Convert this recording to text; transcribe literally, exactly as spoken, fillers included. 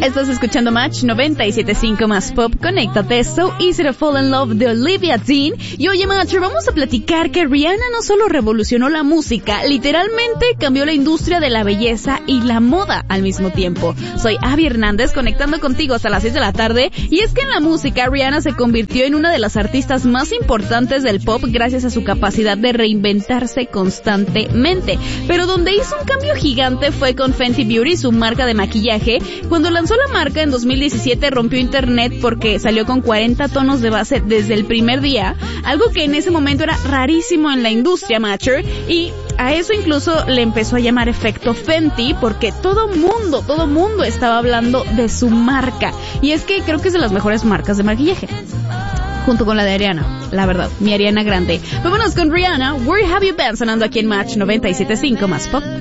Estás escuchando Match noventa y siete punto cinco más pop. Conéctate. So Easy to Fall in Love de Olivia Dean. Y oye, Match, vamos a platicar que Rihanna no solo revolucionó la música, literalmente cambió la industria de la belleza y la moda al mismo tiempo. Soy Abby Hernández, conectando contigo hasta las seis de la tarde. Y es que en la música, Rihanna se convirtió en una de las artistas más importantes del pop gracias a su capacidad de reinventarse constantemente. Pero donde hizo un cambio gigante fue con Fenty Beauty, su marca de maquillaje. Cuando lanzó la marca en dos mil diecisiete rompió internet porque salió con cuarenta tonos de base desde el primer día, algo que en ese momento era rarísimo en la industria, Matcher, y a eso incluso le empezó a llamar efecto Fenty porque todo mundo, todo mundo estaba hablando de su marca. Y es que creo que es de las mejores marcas de maquillaje, junto con la de Ariana, la verdad, mi Ariana Grande. Vámonos con Rihanna, Where Have You Been, sonando aquí en Match noventa y siete punto cinco más pop.